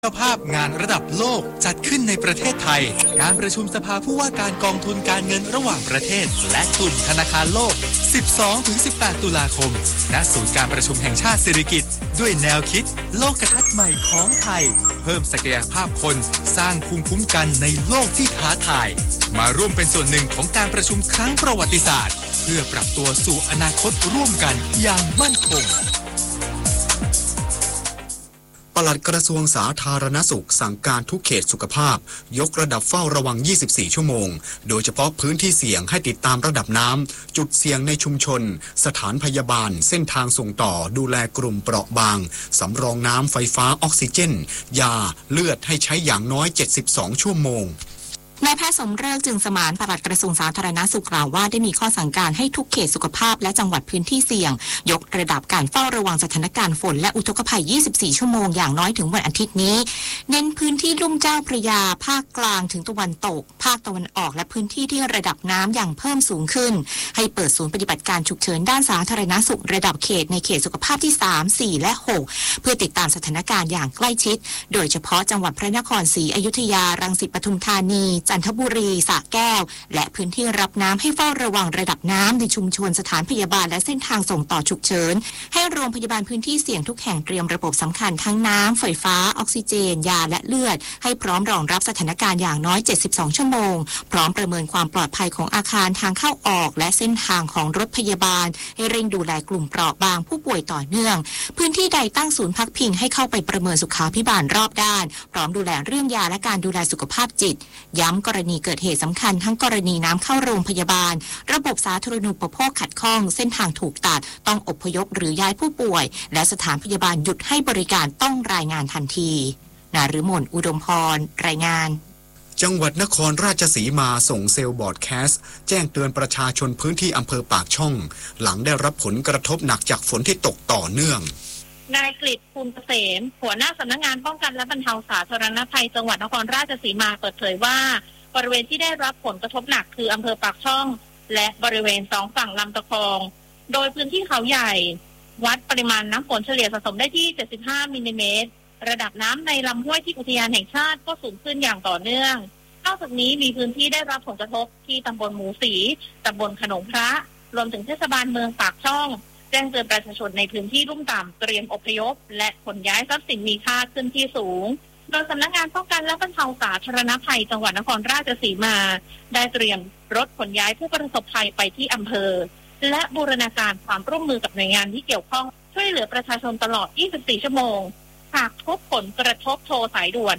เจ้าภาพงานระดับโลกจัดขึ้นในประเทศไทยการประชุมสภาผู้ว่าการกองทุนการเงินระหว่างประเทศและกลุ่มธนาคารโลก 12-18 ตุลาคม ณ ศูนย์การประชุมแห่งชาติสิริกิติ์ด้วยแนวคิดโลกทัศน์ใหม่ของไทยเพิ่มศักยภาพคนสร้างภูมิคุ้มกันในโลกที่ท้าทายมาร่วมเป็นส่วนหนึ่งของการประชุมครั้งประวัติศาสตร์เพื่อปรับตัวสู่อนาคตร่วมกันอย่างมั่นคงปลัดกระทรวงสาธารณสุขสั่งการทุกเขตสุขภาพยกระดับเฝ้าระวัง 24 ชั่วโมงโดยเฉพาะพื้นที่เสี่ยงให้ติดตามระดับน้ำจุดเสี่ยงในชุมชนสถานพยาบาลเส้นทางส่งต่อดูแลกลุ่มเปราะบางสำรองน้ำไฟฟ้าออกซิเจนยาเลือดให้ใช้อย่างน้อย 72 ชั่วโมงนายแพทย์สมฤกษ์จึงสมานปลัดกระทรวงสาธารณสุขกล่าวว่าได้มีข้อสั่งการให้ทุกเขตสุขภาพและจังหวัดพื้นที่เสี่ยงยกระดับการเฝ้าระวังสถานการณ์ฝนและอุทกภัย 24 ชั่วโมงอย่างน้อยถึงวันอาทิตย์นี้เน้นพื้นที่ลุ่มเจ้าพระยาภาคกลางถึงตะวันตกภาคตะวันออกและพื้นที่ที่ระดับน้ำอย่างเพิ่มสูงขึ้นให้เปิดศูนย์ปฏิบัติการฉุกเฉินด้านสาธารณสุขระดับเขตในเขตสุขภาพที่ 3, 4 และ 6 เพื่อติดตามสถานการณ์อย่างใกล้ชิดโดยเฉพาะจังหวัดพระนครศรีอยุธยารังสิตปทุมธานีจันทบุรีสระแก้วและพื้นที่รับน้ำให้เฝ้าระวังระดับน้ำในชุมชนสถานพยาบาลและเส้นทางส่งต่อฉุกเฉินให้โรงพยาบาลพื้นที่เสี่ยงทุกแห่งเตรียมระบบสำคัญทั้งน้ำไฟฟ้าออกซิเจนยาและเลือดให้พร้อมรองรับสถานการณ์อย่างน้อย72ชั่วโมงพร้อมประเมินความปลอดภัยของอาคารทางเข้าออกและเส้นทางของรถพยาบาลให้เร่งดูแลกลุ่มเปราะบางผู้ป่วยต่อเนื่องพื้นที่ใดตั้งศูนย์พักพิงให้เข้าไปประเมินสุขาภิบาลรอบด้านพร้อมดูแลเรื่องยาและการดูแลสุขภาพจิตย้ำกรณีเกิดเหตุสำคัญทั้งกรณีน้ำเข้าโรงพยาบาลระบบสาธารณูปโภคขัดข้องเส้นทางถูกตัดต้องอพยพหรือย้ายผู้ป่วยและสถานพยาบาลหยุดให้บริการต้องรายงานทันทีนฤมลอุดมพรรายงานจังหวัดนครราชสีมาส่งเซลล์บอร์ดแคสต์แจ้งเตือนประชาชนพื้นที่อำเภอปากช่องหลังได้รับผลกระทบหนักจากฝนที่ตกต่อเนื่องนายกฤษณ์ ภูมิเกษมหัวหน้าสำนักงานป้องกันและบรรเทาสาธารณภัยจังหวัดนครราชสีมาเปิดเผยว่าบริเวณที่ได้รับผลกระทบหนักคืออำเภอปากช่องและบริเวณสองฝั่งลำตะคองโดยพื้นที่เขาใหญ่วัดปริมาณน้ำฝนเฉลี่ยสะสมได้ที่75มิลลิเมตรระดับน้ำในลำห้วยที่อุทยานแห่งชาติก็สูงขึ้นอย่างต่อเนื่องนอกจากนี้มีพื้นที่ได้รับผลกระทบที่ตำบลหมูสีตำบลขนมพระรวมถึงเทศบาลเมืองปากช่องแจ้งเตือนประชาชนในพื้นที่ลุ่มต่ำเตรียมอพยพและขนย้ายทรัพย์สินมีค่าขึ้นที่สูงโดยสำนักงานป้องกันและบรรเทาสาธารณภัยจังหวัดนครราชสีมาได้เตรียมรถขนย้ายผู้ประสบภัยไปที่อำเภอและบูรณาการความร่วมมือกับหน่วยงานที่เกี่ยวข้องช่วยเหลือประชาชนตลอด 24 ชั่วโมงหากพบผลกระทบโทรสายด่วน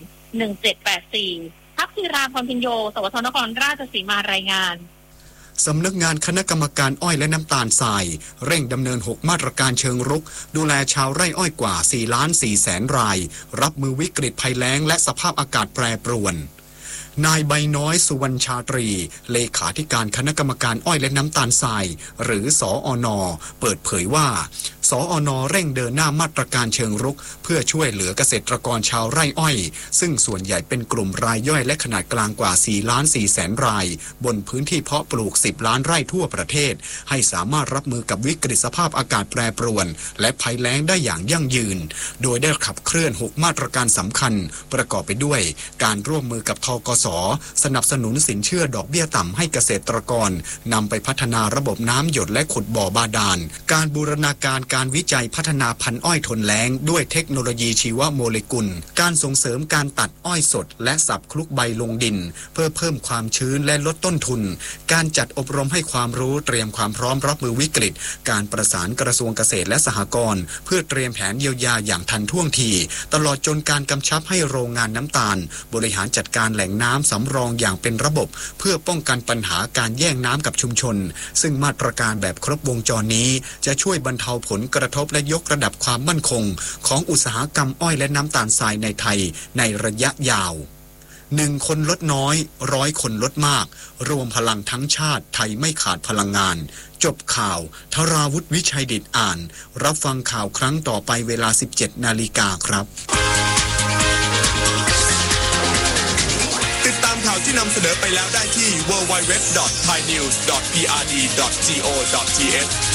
1784 ทักษิราพรพิญโยสวทนครราชสีมารายงานสำนักงานคณะกรรมการอ้อยและน้ำตาลทรายเร่งดำเนิน6มาตรการเชิงรุกดูแลชาวไร่อ้อยกว่า 4,400,000 รายรับมือวิกฤตภัยแล้งและสภาพอากาศแปรปรวนนายใบน้อยสุวรรณชาตรีเลขาธิการคณะกรรมการอ้อยและน้ำตาลทรายหรือสอนเปิดเผยว่าสอนเร่งเดินหน้ามาตรการเชิงรุกเพื่อช่วยเหลือเกษตรกรชาวไร่อ้อยซึ่งส่วนใหญ่เป็นกลุ่มรายย่อยและขนาดกลางกว่า 4,400,000 รายบนพื้นที่เพาะปลูก10 ล้านไร่ทั่วประเทศให้สามารถรับมือกับวิกฤตสภาพอากาศแปรปรวนและภัยแล้งได้อย่างยั่งยืนโดยได้ขับเคลื่อน6มาตรการสำคัญประกอบไปด้วยการร่วมมือกับธกส.สนับสนุนสินเชื่อดอกเบี้ยต่ำให้เกษตรกรนำไปพัฒนาระบบน้ำหยดและขุดบ่อบาดาลการบูรณาการการวิจัยพัฒนาพันธุ์อ้อยทนแล้งด้วยเทคโนโลยีชีวโมเลกุลการส่งเสริมการตัดอ้อยสดและสับคลุกใบลงดินเพื่อเพิ่มความชื้นและลดต้นทุนการจัดอบรมให้ความรู้เตรียมความพร้อมรับมือวิกฤตการประสานกระทรวงเกษตรและสหกรณ์เพื่อเตรียมแผนเยียวยาอย่างทันท่วงทีตลอดจนการกำชับให้โรงงานน้ำตาลบริหารจัดการแหล่งน้ำสำรองอย่างเป็นระบบเพื่อป้องกันปัญหาการแย่งน้ำกับชุมชนซึ่งมาตรการแบบครบวงจรนี้จะช่วยบรรเทาผลกระทบและยกระดับความมั่นคงของอุตสาหกรรมอ้อยและน้ำตาลทรายในไทยในระยะยาว1 คนลดน้อย100 คนลดมากรวมพลังทั้งชาติไทยไม่ขาดพลังงานจบข่าวธราวุฒิวิชัยดิษฐ์อ่านรับฟังข่าวครั้งต่อไปเวลา 17 นาฬิกาครับติดตามข่าวที่นำเสนอไปแล้วได้ที่ www.thainews.prd.go.th